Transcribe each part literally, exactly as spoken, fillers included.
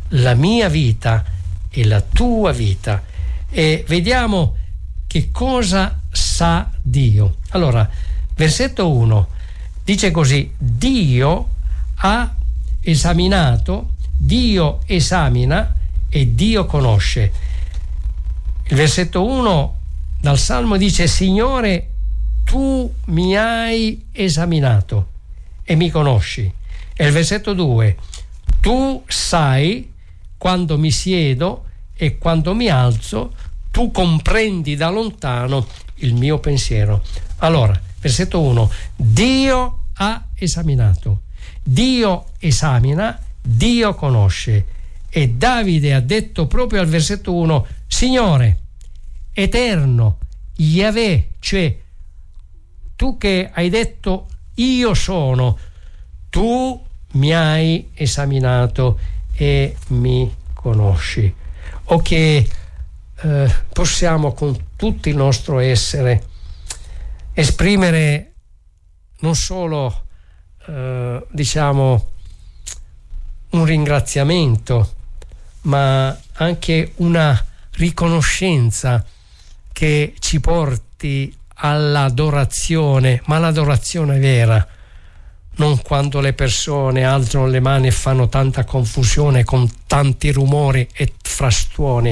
la mia vita e la tua vita. E vediamo che cosa sa Dio. Allora, versetto uno dice così: Dio ha esaminato, Dio esamina e Dio conosce. Il versetto uno dal Salmo dice: Signore, tu mi hai esaminato e mi conosci. E il versetto due: tu sai quando mi siedo e quando mi alzo, tu comprendi da lontano il mio pensiero. Allora, versetto uno: Dio ha esaminato, Dio esamina, Dio conosce. E Davide ha detto proprio al versetto uno: Signore, eterno, Yahweh, cioè tu che hai detto io sono, tu mi hai esaminato e mi conosci. O che eh, possiamo con tutto il nostro essere esprimere non solo eh, diciamo un ringraziamento, ma anche una riconoscenza che ci porti all'adorazione, ma l'adorazione vera, non quando le persone alzano le mani e fanno tanta confusione con tanti rumori e frastuoni.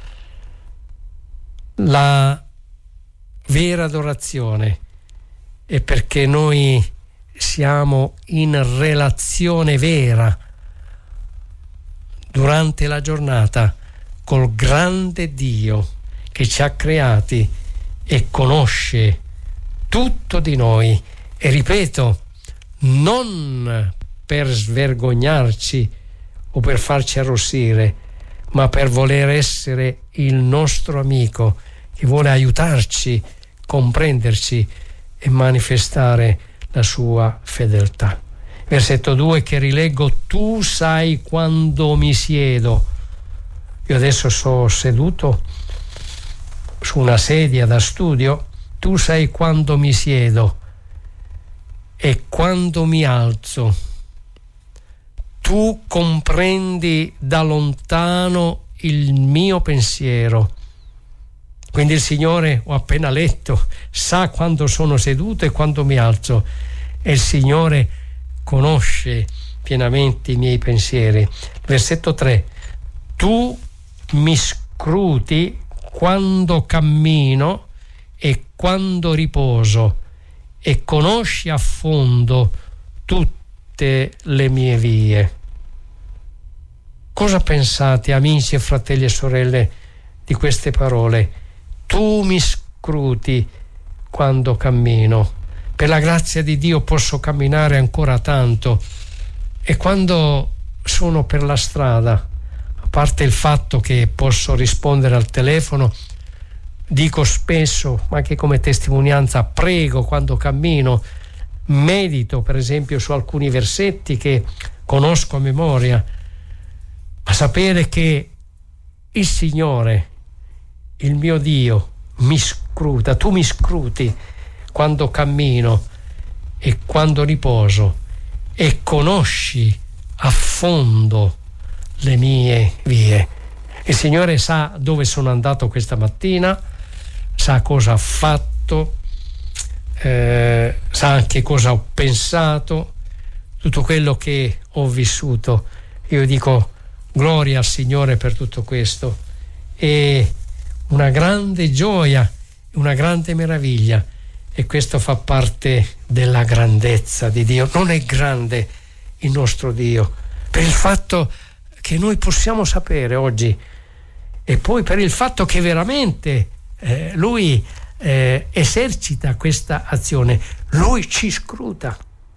La vera adorazione è perché noi siamo in relazione vera durante la giornata col grande Dio che ci ha creati e conosce tutto di noi. E ripeto, non per svergognarci o per farci arrossire, ma per voler essere il nostro amico che vuole aiutarci, comprenderci e manifestare la sua fedeltà. Versetto due che rileggo: tu sai quando mi siedo. Io adesso sono seduto su una sedia da studio, tu sai quando mi siedo e quando mi alzo. Tu comprendi da lontano il mio pensiero. Quindi il Signore, ho appena letto, sa quando sono seduto e quando mi alzo, e il Signore conosce pienamente i miei pensieri. Versetto tre: tu mi scruti quando cammino e quando riposo e conosci a fondo tutte le mie vie. Cosa pensate, amici e fratelli e sorelle, di queste parole? Tu mi scruti quando cammino. Per la grazia di Dio posso camminare ancora tanto, e quando sono per la strada, a parte il fatto che posso rispondere al telefono, dico spesso, ma anche come testimonianza, prego quando cammino, medito per esempio su alcuni versetti che conosco a memoria, ma sapere che il Signore, il mio Dio, mi scruta, tu mi scruti quando cammino e quando riposo e conosci a fondo le mie vie. Il Signore sa dove sono andato questa mattina, sa cosa ho fatto, eh, sa anche cosa ho pensato, tutto quello che ho vissuto. Io dico gloria al Signore per tutto questo, e una grande gioia, una grande meraviglia, e questo fa parte della grandezza di Dio. Non è grande il nostro Dio per il fatto che noi possiamo sapere oggi, e poi per il fatto che veramente eh, Lui eh, esercita questa azione. Lui ci scruta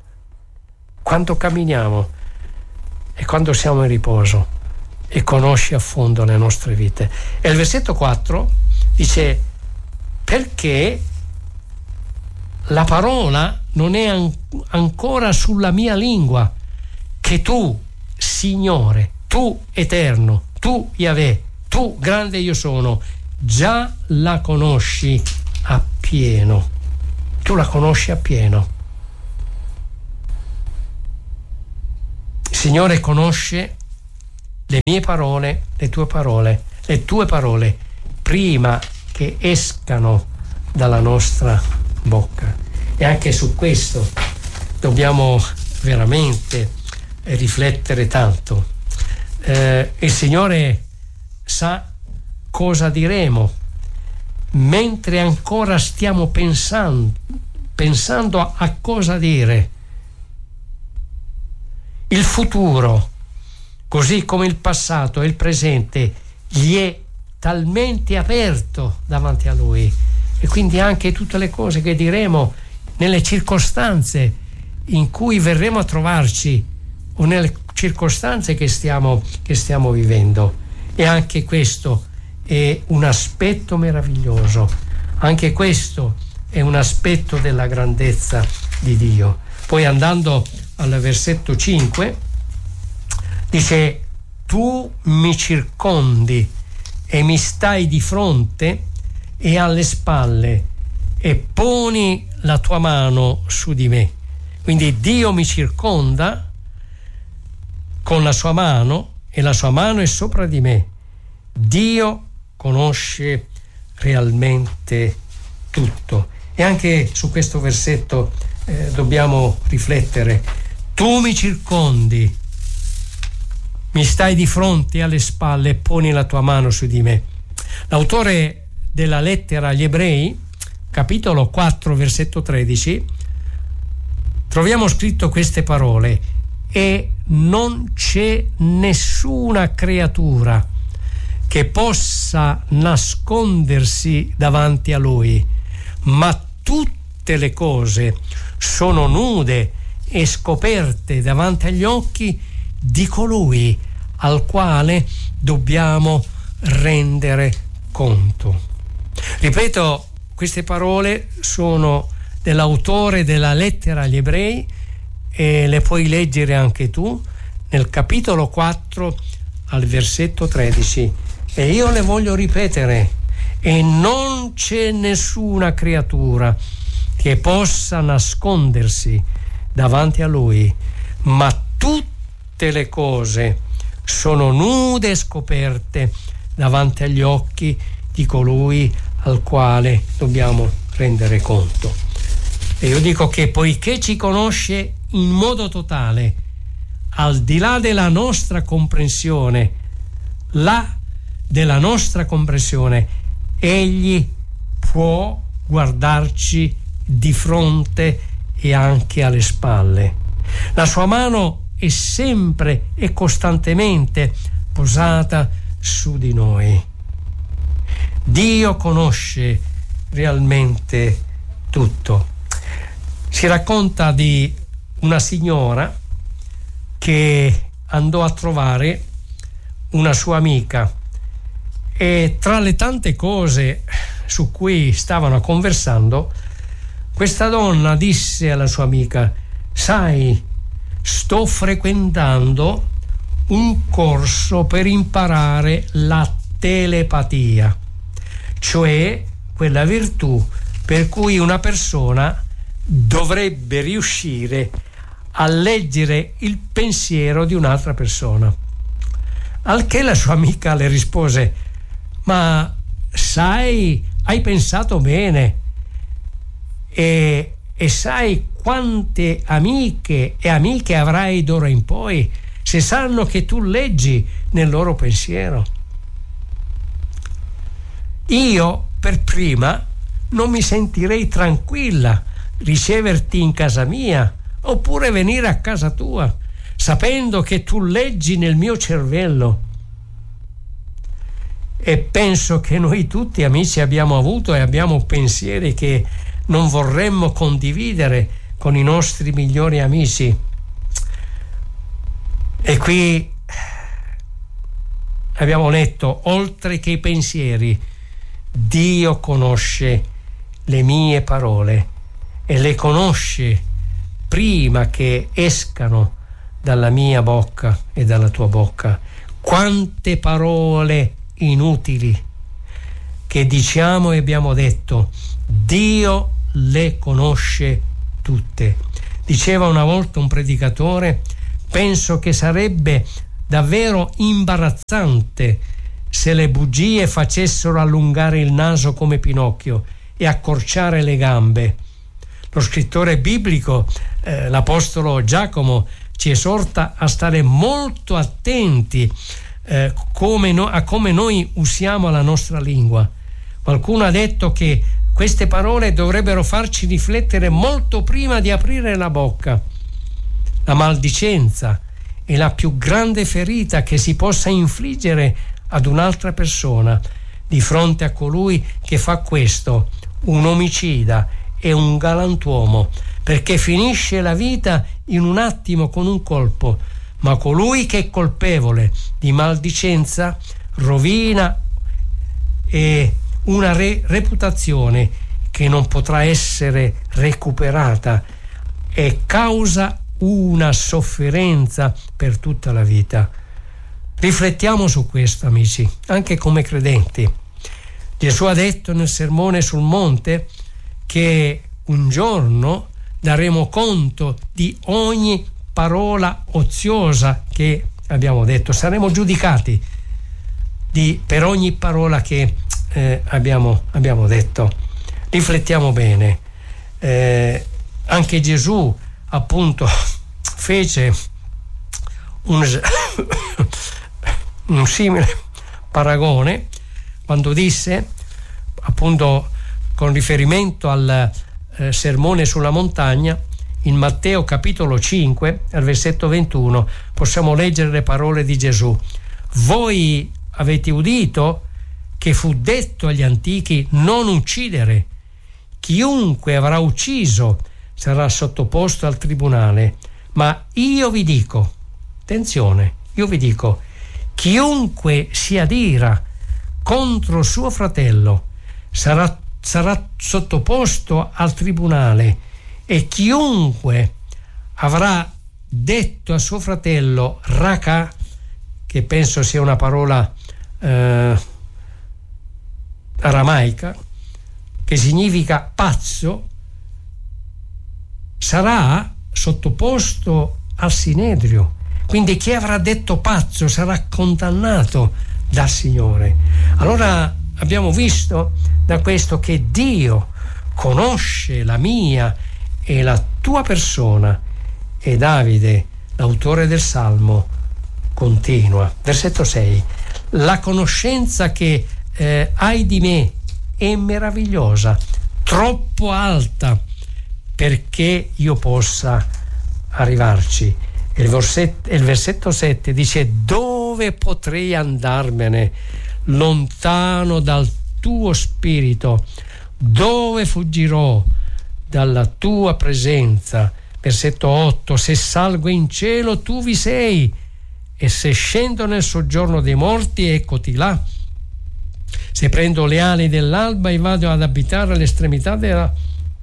quando camminiamo e quando siamo in riposo, e conosce a fondo le nostre vite. E il versetto quattro dice: perché la parola non è an- ancora sulla mia lingua, che tu, Signore, tu eterno, tu Yahweh, tu grande io sono, già la conosci appieno. Tu la conosci appieno. Il Signore conosce le mie parole, le tue parole, le tue parole, prima che escano dalla nostra bocca. E anche su questo dobbiamo veramente riflettere tanto. Eh, il Signore sa cosa diremo mentre ancora stiamo pensando, pensando a, a cosa dire. Il futuro, così come il passato e il presente, gli è talmente aperto davanti a Lui, e quindi anche tutte le cose che diremo nelle circostanze in cui verremo a trovarci o nelle circostanze che stiamo, che stiamo vivendo. E anche questo è un aspetto meraviglioso, anche questo è un aspetto della grandezza di Dio. Poi andando al versetto cinque dice: tu mi circondi e mi stai di fronte e alle spalle e poni la tua mano su di me. Quindi Dio mi circonda con la sua mano e la sua mano è sopra di me. Dio conosce realmente tutto. E anche su questo versetto eh, dobbiamo riflettere. Tu mi circondi, mi stai di fronte alle spalle e poni la tua mano su di me. L'autore della lettera agli Ebrei, capitolo quattro, versetto tredici, troviamo scritto queste parole: e non c'è nessuna creatura che possa nascondersi davanti a Lui, ma tutte le cose sono nude e scoperte davanti agli occhi di colui al quale dobbiamo rendere conto. Ripeto, queste parole sono dell'autore della lettera agli Ebrei e le puoi leggere anche tu nel capitolo quattro al versetto tredici, e io le voglio ripetere: e non c'è nessuna creatura che possa nascondersi davanti a Lui, ma tutte le cose sono nude e scoperte davanti agli occhi di colui al quale dobbiamo rendere conto. E io dico che poiché ci conosce in modo totale, al di là della nostra comprensione, là della nostra comprensione, egli può guardarci di fronte e anche alle spalle. La sua mano è sempre e costantemente posata su di noi. Dio conosce realmente tutto. Si racconta di una signora che andò a trovare una sua amica e tra le tante cose su cui stavano conversando, questa donna disse alla sua amica: sai, sto frequentando un corso per imparare la telepatia, cioè quella virtù per cui una persona dovrebbe riuscire a leggere il pensiero di un'altra persona. Al che la sua amica le rispose: ma sai, hai pensato bene, e, e sai quante amiche e amiche avrai d'ora in poi se sanno che tu leggi nel loro pensiero. Io per prima non mi sentirei tranquilla riceverti in casa mia oppure venire a casa tua sapendo che tu leggi nel mio cervello. E penso che noi tutti, amici, abbiamo avuto e abbiamo pensieri che non vorremmo condividere con i nostri migliori amici. E qui abbiamo letto: oltre che i pensieri, Dio conosce le mie parole e le conosce prima che escano dalla mia bocca e dalla tua bocca. Quante parole inutili che diciamo e abbiamo detto, Dio le conosce tutte. Diceva una volta un predicatore: penso che sarebbe davvero imbarazzante se le bugie facessero allungare il naso come Pinocchio e accorciare le gambe. Lo scrittore biblico, eh, l'apostolo Giacomo, ci esorta a stare molto attenti eh, come no, a come noi usiamo la nostra lingua. Qualcuno ha detto che queste parole dovrebbero farci riflettere molto prima di aprire la bocca. La maldicenza è la più grande ferita che si possa infliggere ad un'altra persona. Di fronte a colui che fa questo, un omicida è un galantuomo, perché finisce la vita in un attimo con un colpo, ma colui che è colpevole di maldicenza rovina e una re- reputazione che non potrà essere recuperata e causa una sofferenza per tutta la vita. Riflettiamo su questo, amici, anche come credenti. Gesù ha detto nel Sermone sul Monte che un giorno daremo conto di ogni parola oziosa che abbiamo detto, saremo giudicati di, per ogni parola che eh, abbiamo, abbiamo detto. Riflettiamo bene. Eh, anche Gesù appunto fece un, un simile paragone quando disse, appunto con riferimento al eh, sermone sulla montagna, in Matteo capitolo cinque al versetto ventuno possiamo leggere le parole di Gesù: voi avete udito che fu detto agli antichi non uccidere, chiunque avrà ucciso sarà sottoposto al tribunale, ma io vi dico, attenzione, io vi dico, chiunque si adira contro suo fratello sarà, sarà sottoposto al tribunale, e chiunque avrà detto a suo fratello raca, che penso sia una parola eh, aramaica che significa pazzo, sarà sottoposto al sinedrio. Quindi chi avrà detto pazzo sarà condannato dal Signore. Allora abbiamo visto da questo che Dio conosce la mia e la tua persona, e Davide, l'autore del Salmo, continua. Versetto sei: la conoscenza che eh, hai di me è meravigliosa, troppo alta perché io possa arrivarci. Il versetto, il versetto sette dice: dove potrei andarmene lontano dal tuo spirito? Dove fuggirò dalla tua presenza? Versetto otto: se salgo in cielo tu vi sei, e se scendo nel soggiorno dei morti eccoti là. Se prendo le ali dell'alba e vado ad abitare all'estremità della,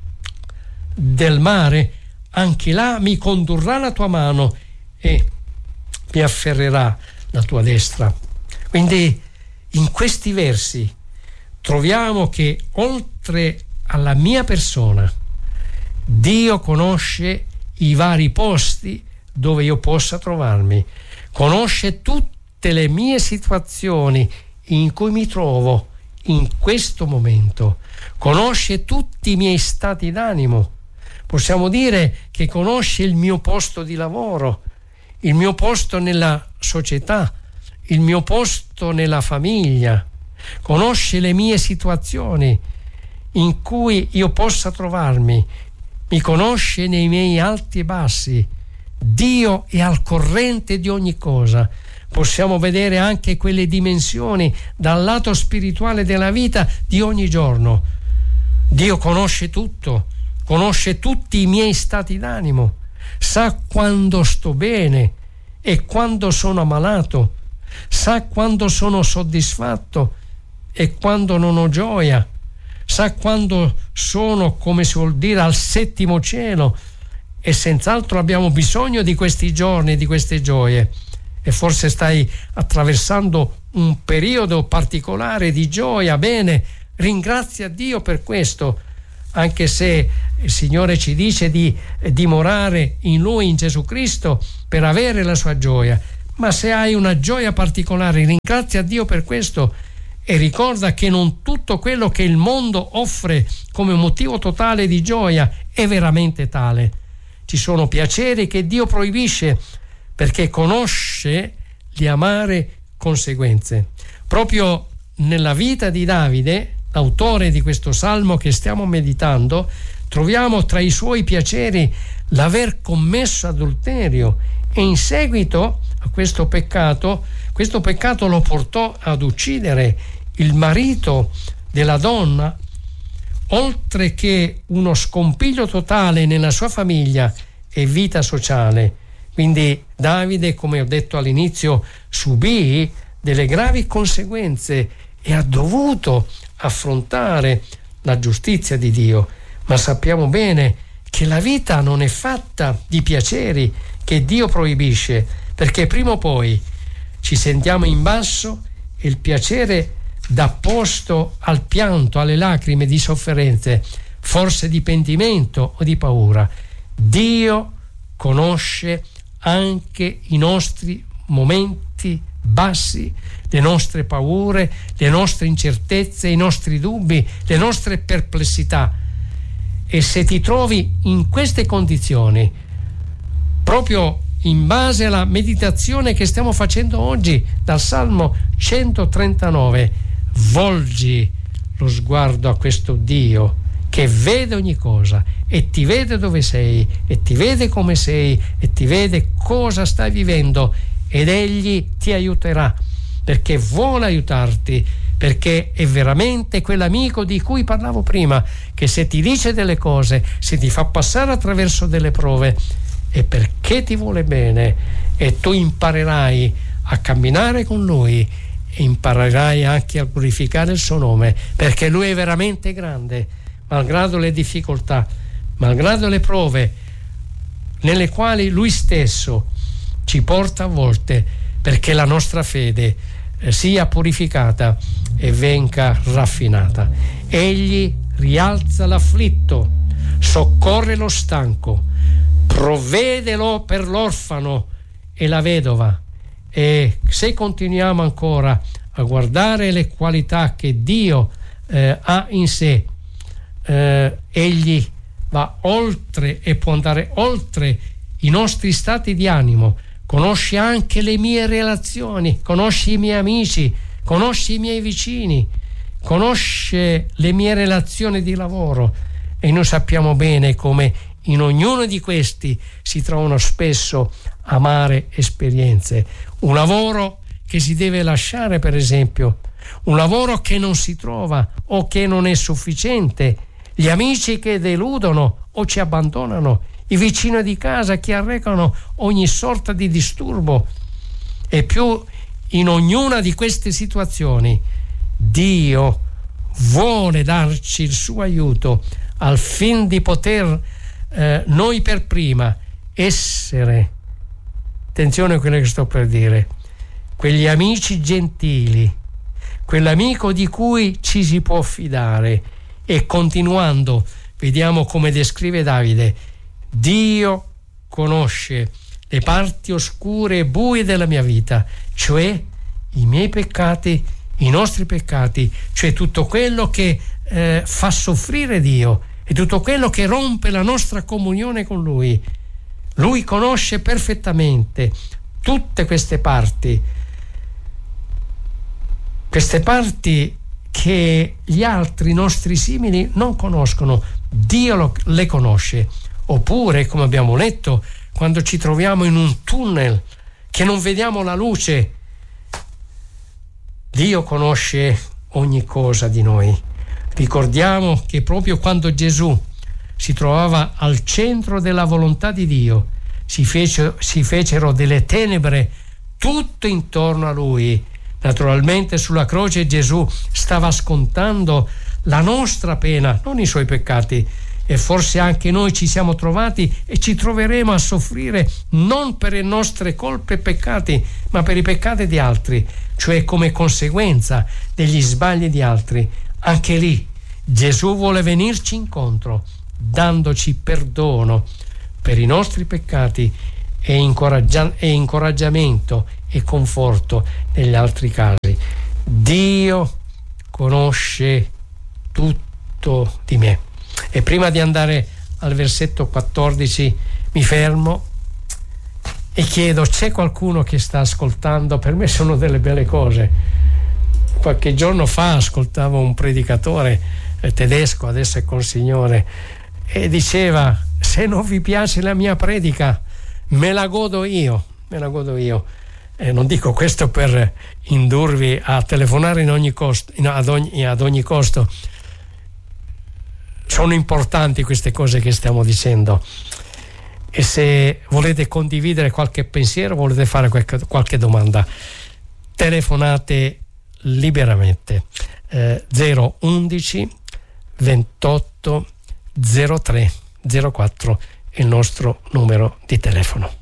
del mare, anche là mi condurrà la tua mano e mi afferrerà la tua destra. Quindi in questi versi troviamo che oltre alla mia persona, Dio conosce i vari posti dove io possa trovarmi, conosce tutte le mie situazioni in cui mi trovo in questo momento, conosce tutti i miei stati d'animo. Possiamo dire che conosce il mio posto di lavoro, il mio posto nella società, il mio posto nella famiglia, conosce le mie situazioni in cui io possa trovarmi, mi conosce nei miei alti e bassi. Dio è al corrente di ogni cosa. Possiamo vedere anche quelle dimensioni dal lato spirituale della vita di ogni giorno. Dio conosce tutto, conosce tutti i miei stati d'animo, sa quando sto bene e quando sono ammalato, sa quando sono soddisfatto e quando non ho gioia, sa quando sono, come si vuol dire, al settimo cielo, e senz'altro abbiamo bisogno di questi giorni, di queste gioie. E forse stai attraversando un periodo particolare di gioia. Bene, ringrazia Dio per questo, anche se il Signore ci dice di dimorare in Lui, in Gesù Cristo, per avere la sua gioia. Ma se hai una gioia particolare, ringrazia Dio per questo e ricorda che non tutto quello che il mondo offre come motivo totale di gioia è veramente tale. Ci sono piaceri che Dio proibisce perché conosce le amare conseguenze. Proprio nella vita di Davide, l'autore di questo salmo che stiamo meditando, troviamo tra i suoi piaceri l'aver commesso adulterio e in seguito a questo peccato, questo peccato lo portò ad uccidere il marito della donna, oltre che uno scompiglio totale nella sua famiglia e vita sociale. Quindi Davide, come ho detto all'inizio, subì delle gravi conseguenze e ha dovuto affrontare la giustizia di Dio. Ma sappiamo bene che la vita non è fatta di piaceri che Dio proibisce, perché prima o poi ci sentiamo in basso e il piacere dà posto al pianto, alle lacrime di sofferenze, forse di pentimento o di paura. Dio conosce anche i nostri momenti bassi, le nostre paure, le nostre incertezze, i nostri dubbi, le nostre perplessità. E se ti trovi in queste condizioni, proprio in base alla meditazione che stiamo facendo oggi dal Salmo centotrentanove, volgi lo sguardo a questo Dio che vede ogni cosa e ti vede dove sei e ti vede come sei e ti vede cosa stai vivendo, ed egli ti aiuterà perché vuole aiutarti, perché è veramente quell'amico di cui parlavo prima, che se ti dice delle cose, se ti fa passare attraverso delle prove, è perché ti vuole bene e tu imparerai a camminare con lui e imparerai anche a glorificare il suo nome, perché lui è veramente grande, malgrado le difficoltà, malgrado le prove nelle quali lui stesso ci porta a volte, perché la nostra fede eh, sia purificata e venga raffinata. Egli rialza l'afflitto, soccorre lo stanco, provvedelo per l'orfano e la vedova. E se continuiamo ancora a guardare le qualità che Dio eh, ha in sé, eh, egli va oltre e può andare oltre i nostri stati di animo, conosce anche le mie relazioni, conosce i miei amici, conosce i miei vicini, conosce le mie relazioni di lavoro, e noi sappiamo bene come in ognuno di questi si trovano spesso amare esperienze. Un lavoro che si deve lasciare, per esempio, un lavoro che non si trova o che non è sufficiente, gli amici che deludono o ci abbandonano, i vicini di casa che arrecano ogni sorta di disturbo. E più in ognuna di queste situazioni Dio vuole darci il suo aiuto al fin di poter eh, noi per prima essere, attenzione a quello che sto per dire, quegli amici gentili, quell'amico di cui ci si può fidare. E continuando, vediamo come descrive Davide: Dio conosce le parti oscure e buie della mia vita, cioè i miei peccati, i nostri peccati, cioè tutto quello che eh, fa soffrire Dio e tutto quello che rompe la nostra comunione con Lui. Lui conosce perfettamente tutte queste parti, queste parti che gli altri nostri simili non conoscono. Dio lo, le conosce. Oppure, come abbiamo letto, quando ci troviamo in un tunnel che non vediamo la luce, Dio conosce ogni cosa di noi. Ricordiamo che proprio quando Gesù si trovava al centro della volontà di Dio, si, fece, si fecero delle tenebre tutto intorno a Lui. Naturalmente sulla croce Gesù stava scontando la nostra pena, non i suoi peccati. E forse anche noi ci siamo trovati e ci troveremo a soffrire non per le nostre colpe e peccati, ma per i peccati di altri, cioè come conseguenza degli sbagli di altri. Anche lì Gesù vuole venirci incontro, dandoci perdono per i nostri peccati e, incoraggia- e incoraggiamento e conforto negli altri casi. Dio conosce tutto di me. E prima di andare al versetto quattordici mi fermo e chiedo: c'è qualcuno che sta ascoltando? Per me sono delle belle cose. Qualche giorno fa ascoltavo un predicatore eh, tedesco, adesso è col Signore, e diceva: se non vi piace la mia predica, me la godo io, me la godo io. Eh, non dico questo per indurvi a telefonare in ogni costo, in, ad, ogni, ad ogni costo. Sono importanti queste cose che stiamo dicendo, e se volete condividere qualche pensiero, volete fare qualche, qualche domanda, telefonate liberamente. eh, zero undici ventotto zero tre zero quattro è il nostro numero di telefono.